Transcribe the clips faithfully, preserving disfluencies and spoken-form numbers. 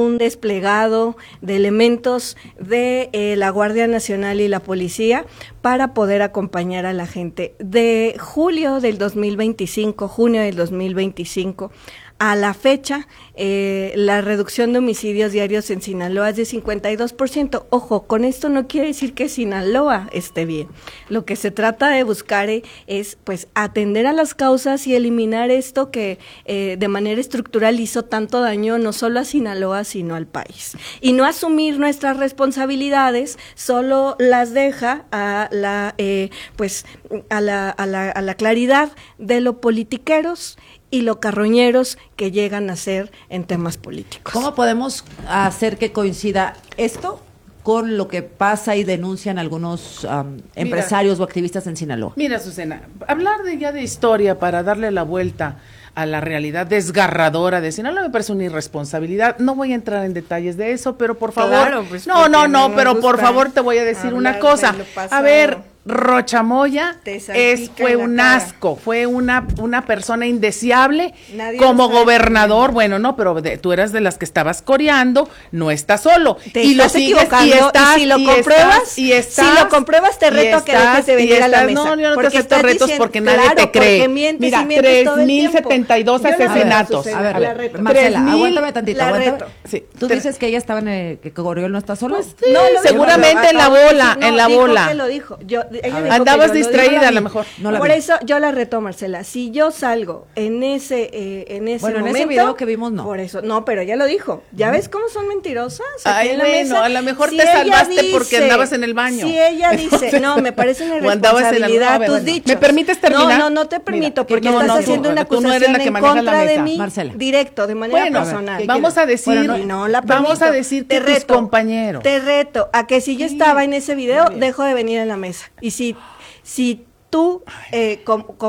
un desplegado de elementos de eh, la Guardia Nacional y la Policía para poder acompañar a la gente. De julio del dos mil veinticinco, junio del dos mil veinticinco, a la fecha, eh, la reducción de homicidios diarios en Sinaloa es de cincuenta y dos por ciento. Ojo, con esto no quiere decir que Sinaloa esté bien. Lo que se trata de buscar eh, es, pues, atender a las causas y eliminar esto que eh, de manera estructural hizo tanto daño no solo a Sinaloa, sino al país. Y no asumir nuestras responsabilidades, solo las deja a la, eh, pues, a la, a la, a la claridad de los politiqueros y los carroñeros que llegan a ser en temas políticos. ¿Cómo podemos hacer que coincida esto con lo que pasa y denuncian algunos um, empresarios mira, o activistas en Sinaloa? Mira, Susana, hablar de ya de historia para darle la vuelta a la realidad desgarradora de Sinaloa me parece una irresponsabilidad. No voy a entrar en detalles de eso, pero por favor, claro, pues no, no, no, pero por favor te voy a decir una cosa. A ver, Rochamoya es fue un cara. asco, fue una una persona indeseable. Nadie como gobernador, bueno, no, pero de, tú eras de las que estabas coreando, no estás solo. Te y estás lo sigues equivocando, y estás y si lo y compruebas, estás, y estás, si lo compruebas te reto a que dejes de venir a la mesa. No, yo no te acepto retos diciendo, porque nadie claro, te cree. Mientes Mira, y mientes tres mil setenta y dos asesinatos. A ver, a ver, Marcela, tres mil, aguántame tantito, aguántame. Sí, Tú tres, dices que ella estaba en el, que Cogoriol no está solo. Pues sí, no, seguramente en la bola, no, en la dijo bola. Que lo dijo. Yo, ella dijo andabas que distraída a lo mejor. No la Por vi. Eso yo la reto, Marcela. Si yo salgo en ese eh, en ese bueno, momento, en ese video que vimos no. Por eso, no, pero ella lo dijo. ¿Ya uh-huh. ves cómo son mentirosas? Ay, en la bueno, mesa? A lo mejor si te salvaste dice, porque andabas en el baño. Si ella dice, no, me parece una irresponsabilidad tus dichos. ¿Me permites terminar? No, no, no te permito, Mira, porque no, estás no, haciendo tú, una tú no acusación eres la que en contra la mesa. de mí, Marcela. directo, de manera bueno, personal. Vamos a decir, bueno, no, no la vamos a decir que tus compañeros. Te reto a que si yo estaba en ese video, dejo de venir a la mesa. Y si si tú eh,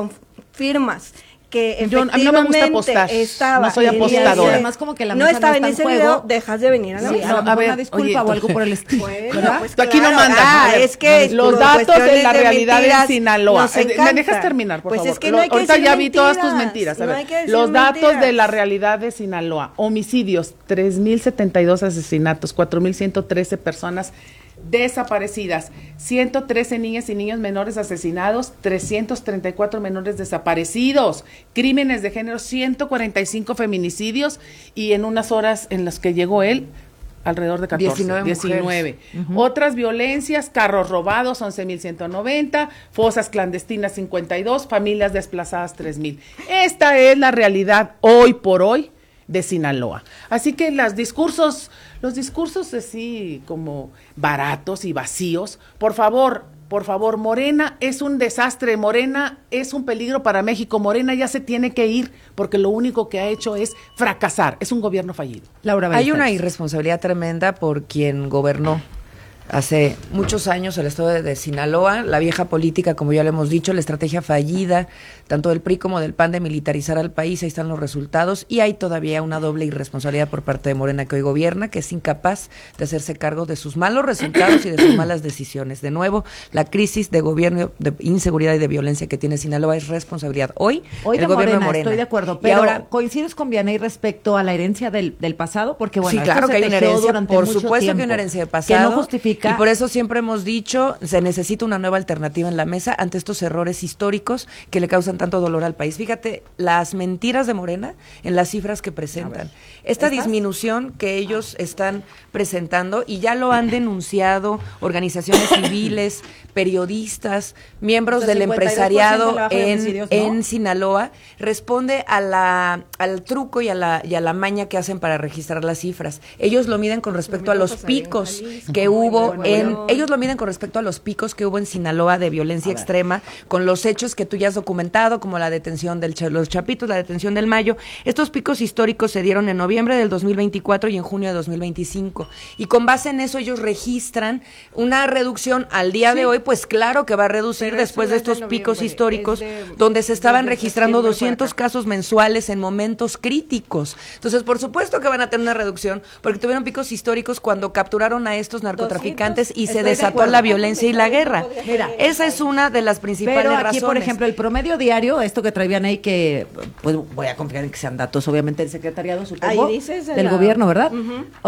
confirmas que efectivamente yo, a mí no me gusta apostar, estaba no soy apostadora. Además como que la no mesa estaba no en ese juego, video, dejas de venir a la sí, mesa. No, a ver, una disculpa oye, o algo por el estilo. Bueno, pues tú aquí claro, no mandas. Ah, es que los datos de la realidad en Sinaloa. ¿Me dejas terminar, por pues favor? Es que no hay que ahorita ya mentiras, vi todas tus mentiras. A ver, no los datos mentiras. de la realidad de Sinaloa. Homicidios, tres mil setenta y dos asesinatos, cuatro mil ciento trece personas desaparecidas, ciento trece niñas y niños menores asesinados, trescientos treinta y cuatro menores desaparecidos, crímenes de género, ciento cuarenta y cinco feminicidios y en unas horas en las que llegó él, alrededor de catorce, diecinueve. diecinueve. Uh-huh. Otras violencias, carros robados, once mil ciento noventa, fosas clandestinas, cincuenta y dos, familias desplazadas, tres mil. Esta es la realidad hoy por hoy de Sinaloa. Así que los discursos, los discursos así como baratos y vacíos, por favor, por favor, Morena es un desastre, Morena es un peligro para México, Morena ya se tiene que ir porque lo único que ha hecho es fracasar, es un gobierno fallido. Laura Hay una irresponsabilidad tremenda por quien gobernó hace muchos años el estado de, de Sinaloa, la vieja política, como ya lo hemos dicho, la estrategia fallida, tanto del P R I como del P A N de militarizar al país, ahí están los resultados, y hay todavía una doble irresponsabilidad por parte de Morena que hoy gobierna, que es incapaz de hacerse cargo de sus malos resultados y de sus malas decisiones. De nuevo, la crisis de gobierno, de inseguridad y de violencia que tiene Sinaloa es responsabilidad hoy, hoy el de gobierno Morena, de Morena. Estoy de acuerdo, pero y ahora, ¿coincides con Vianey respecto a la herencia del, del pasado? Porque bueno, sí, claro que hay una herencia, por supuesto tiempo, que hay una herencia del pasado, que no justifica. Y por eso siempre hemos dicho, se necesita una nueva alternativa en la mesa ante estos errores históricos que le causan tanto dolor al país. Fíjate, las mentiras de Morena en las cifras que presentan. Esta ¿Estás? disminución que ellos están presentando, y ya lo han denunciado organizaciones civiles, periodistas, miembros del empresariado en, ¿no? en Sinaloa, responde a la, al truco y a, la, y a la maña que hacen para registrar las cifras. Ellos lo miden con respecto a los picos que hubo en... Ellos lo miden con respecto a los picos que hubo en Sinaloa de violencia extrema, con los hechos que tú ya has documentado, como la detención de los Chapitos, la detención del Mayo. Estos picos históricos se dieron en noviembre del dos mil veinticuatro y en junio de dos mil veinticinco. Y con base en eso ellos registran una reducción al día sí. de hoy, pues claro que va a reducir Pero después de estos de picos históricos, de, donde se estaban registrando doscientos casos mensuales en momentos críticos. Entonces, por supuesto que van a tener una reducción, porque tuvieron picos históricos cuando capturaron a estos narcotraficantes y se desató la violencia y la guerra. Mira, esa es una de las principales Pero aquí, razones. por ejemplo, el promedio diario, esto que traían ahí, que pues voy a confiar en que sean datos, obviamente, del secretariado, supongo, ahí dices del la... gobierno, ¿verdad? Uh-huh.